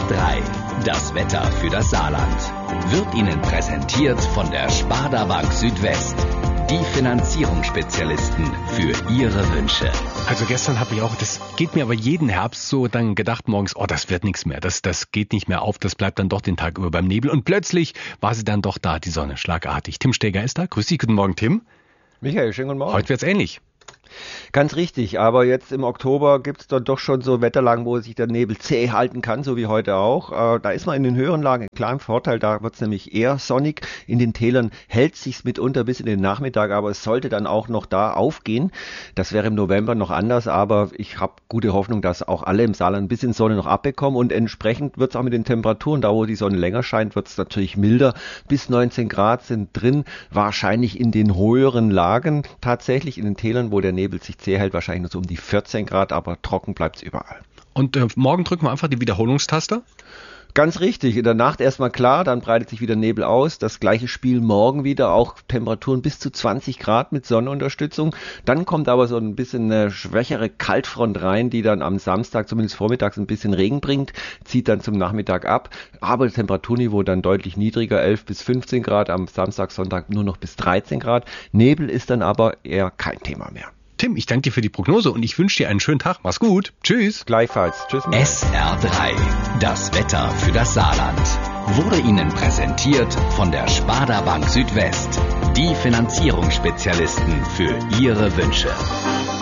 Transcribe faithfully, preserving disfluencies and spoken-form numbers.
R drei, das Wetter für das Saarland, wird Ihnen präsentiert von der Sparda Bank Südwest. Die Finanzierungsspezialisten für Ihre Wünsche. Also gestern habe ich auch, das geht mir aber jeden Herbst so, dann gedacht morgens, oh, das wird nichts mehr, das, das geht nicht mehr auf, das bleibt dann doch den Tag über beim Nebel. Und plötzlich war sie dann doch da, die Sonne, schlagartig. Tim Steger ist da. Grüß dich, guten Morgen, Tim. Michael, schönen guten Morgen. Heute wird's ähnlich. Ganz richtig, aber jetzt im Oktober gibt es dann doch schon so Wetterlagen, wo sich der Nebel zäh halten kann, so wie heute auch. Äh, da ist man in den höheren Lagen klar im Vorteil, da wird es nämlich eher sonnig. In den Tälern hält sich's mitunter bis in den Nachmittag, aber es sollte dann auch noch da aufgehen. Das wäre im November noch anders, aber ich habe gute Hoffnung, dass auch alle im Saarland ein bisschen Sonne noch abbekommen und entsprechend wird es auch mit den Temperaturen, da wo die Sonne länger scheint, wird es natürlich milder. Bis neunzehn Grad sind drin, wahrscheinlich in den höheren Lagen, tatsächlich in den Tälern, wo der Nebel sich zäh hält, wahrscheinlich nur so um die vierzehn Grad, aber trocken bleibt es überall. Und äh, morgen drücken wir einfach die Wiederholungstaste? Ganz richtig, in der Nacht erstmal klar, dann breitet sich wieder Nebel aus. Das gleiche Spiel morgen wieder, auch Temperaturen bis zu zwanzig Grad mit Sonnenunterstützung. Dann kommt aber so ein bisschen eine schwächere Kaltfront rein, die dann am Samstag, zumindest vormittags, ein bisschen Regen bringt, zieht dann zum Nachmittag ab. Aber das Temperaturniveau dann deutlich niedriger, elf bis fünfzehn Grad, am Samstag, Sonntag nur noch bis dreizehn Grad. Nebel ist dann aber eher kein Thema mehr. Tim, ich danke dir für die Prognose und ich wünsche dir einen schönen Tag. Mach's gut. Tschüss. Gleichfalls. Tschüss. S R drei, das Wetter für das Saarland, wurde Ihnen präsentiert von der Sparda Bank Südwest. Die Finanzierungsspezialisten für Ihre Wünsche.